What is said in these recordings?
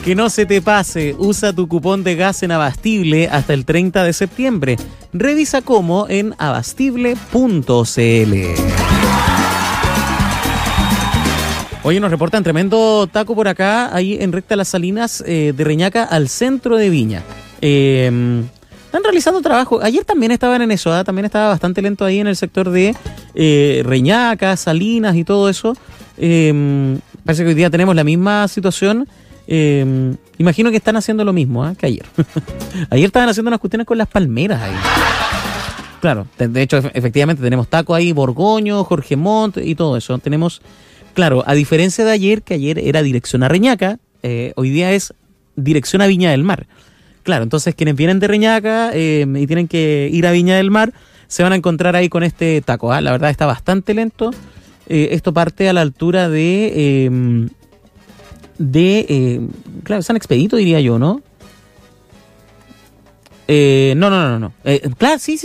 Que no se te pase, usa tu cupón de gas en Abastible hasta el 30 de septiembre. Revisa cómo en abastible.cl. Oye, nos reportan tremendo taco por acá, ahí en recta Las Salinas, de Reñaca al centro de Viña. Están realizando trabajo. Ayer también estaban en eso, también estaba bastante lento ahí en el sector de Reñaca, Salinas y todo eso. Parece que hoy día tenemos la misma situación. Imagino que están haciendo lo mismo que ayer. Ayer estaban haciendo unas cuestiones con las palmeras ahí. Claro, de hecho, efectivamente tenemos taco ahí, Borgoño, Jorge Montt y todo eso. Tenemos, claro, a diferencia de ayer, que ayer era dirección a Reñaca, hoy día es dirección a Viña del Mar. Claro, entonces quienes vienen de Reñaca y tienen que ir a Viña del Mar, se van a encontrar ahí con este taco. La verdad está bastante lento. Esto parte a la altura de claro, San Expedito, diría yo, ¿no? No. Claro, sí.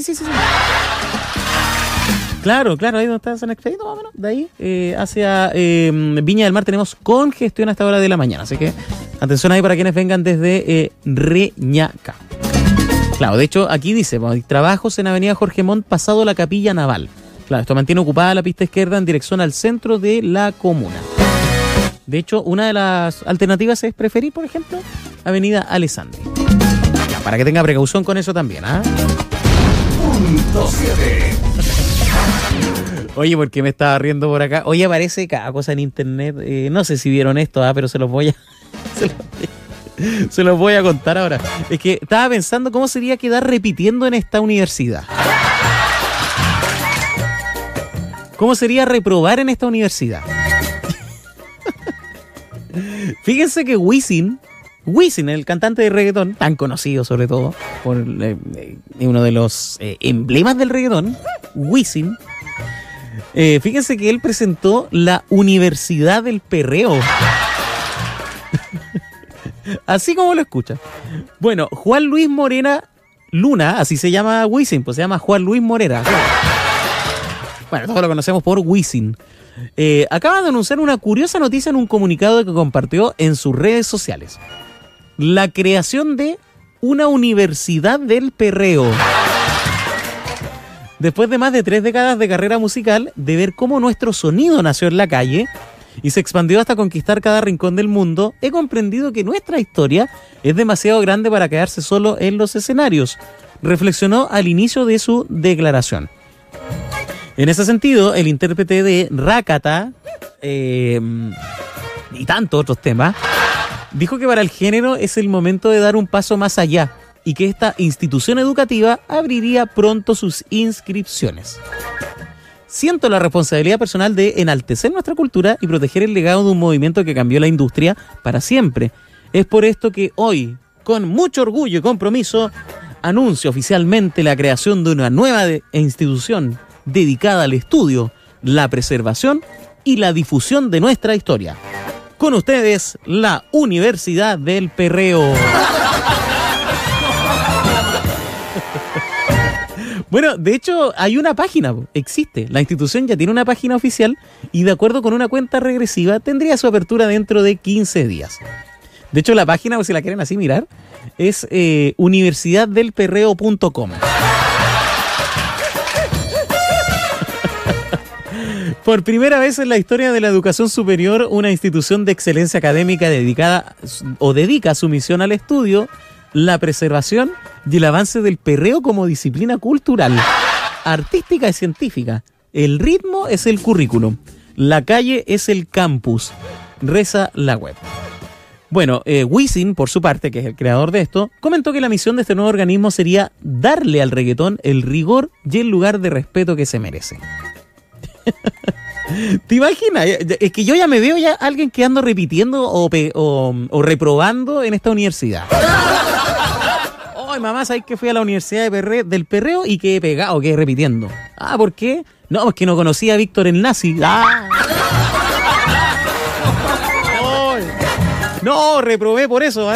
Claro, ahí donde está San Expedito, más o menos. De ahí hacia Viña del Mar tenemos congestión hasta hora de la mañana. Así que atención ahí para quienes vengan desde Reñaca. Claro, de hecho, aquí dice, trabajos en Avenida Jorge Montt, pasado la Capilla Naval. Claro, esto mantiene ocupada la pista izquierda en dirección al centro de la comuna. De hecho, una de las alternativas es preferir, por ejemplo, Avenida Alessandri. Ya, para que tenga precaución con eso también, Punto 7. Oye, ¿por qué me estaba riendo por acá? Oye, aparece cada cosa en internet. No sé si vieron esto, pero se los voy a contar ahora. Es que estaba pensando cómo sería quedar repitiendo en esta universidad. ¿Cómo sería reprobar en esta universidad? Fíjense que Wisin, el cantante de reggaetón, tan conocido sobre todo por uno de los emblemas del reggaetón, Wisin, fíjense que él presentó la Universidad del Perreo. Así como lo escucha. Bueno, Juan Luis Morera Luna, así se llama Wisin, pues se llama Juan Luis Morera. Bueno, todos lo conocemos por Wisin. Acaba de anunciar una curiosa noticia en un comunicado que compartió en sus redes sociales. La creación de una Universidad del Perreo. Después de más de 3 décadas de carrera musical, de ver cómo nuestro sonido nació en la calle y se expandió hasta conquistar cada rincón del mundo, he comprendido que nuestra historia es demasiado grande para quedarse solo en los escenarios, reflexionó al inicio de su declaración. En ese sentido, el intérprete de Rakata y tantos otros temas dijo que para el género es el momento de dar un paso más allá y que esta institución educativa abriría pronto sus inscripciones. Siento la responsabilidad personal de enaltecer nuestra cultura y proteger el legado de un movimiento que cambió la industria para siempre. Es por esto que hoy, con mucho orgullo y compromiso, anuncio oficialmente la creación de una nueva institución dedicada al estudio, la preservación y la difusión de nuestra historia. Con ustedes, la Universidad del Perreo. Bueno, de hecho, hay una página, existe. La institución ya tiene una página oficial y de acuerdo con una cuenta regresiva tendría su apertura dentro de 15 días. De hecho, la página, si la quieren así mirar, es universidaddelperreo.com. Por primera vez en la historia de la educación superior, una institución de excelencia académica dedica su misión al estudio, la preservación y el avance del perreo como disciplina cultural, artística y científica. El ritmo es el currículum, la calle es el campus, reza la web. Bueno, Wisin, por su parte, que es el creador de esto, comentó que la misión de este nuevo organismo sería darle al reggaetón el rigor y el lugar de respeto que se merece. ¿Te imaginas? Es que yo ya me veo ya alguien quedando repitiendo o reprobando en esta universidad. Ay, mamá, ¿sabes que fui a la Universidad del Perreo y quedé pegado, quedé repitiendo? ¿Por qué? No, es que no conocía a Víctor el Nazi. No, reprobé por eso.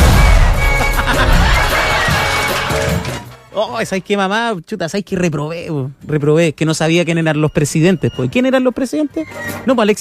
¿Sabes qué, mamá? Chuta, ¿sabes qué? Reprobé, que no sabía quién eran los presidentes. Pues, ¿quién eran los presidentes? No, pues Alexis